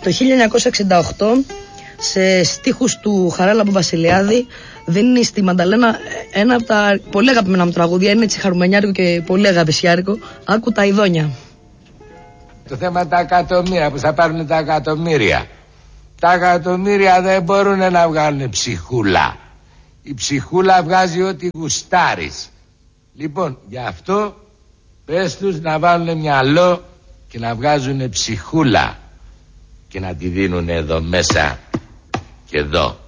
Το 1968, σε στίχους του Χαράλαμπου Βασιλιάδη, δίνει στη Μανταλένα ένα από τα πολύ αγαπημένα μου τραγούδια. Είναι έτσι χαρουμενιάρικο και πολύ αγαπησιάρικο. Άκου τα ειδόνια. Το θέμα τα εκατομμύρια, που θα πάρουν τα εκατομμύρια. Τα εκατομμύρια δεν μπορούν να βγάλουν ψυχούλα. Η ψυχούλα βγάζει ό,τι γουστάρεις. Λοιπόν, γι' αυτό πες τους να βάλουν μυαλό και να βγάζουν ψυχούλα και να τη δίνουν εδώ μέσα και εδώ.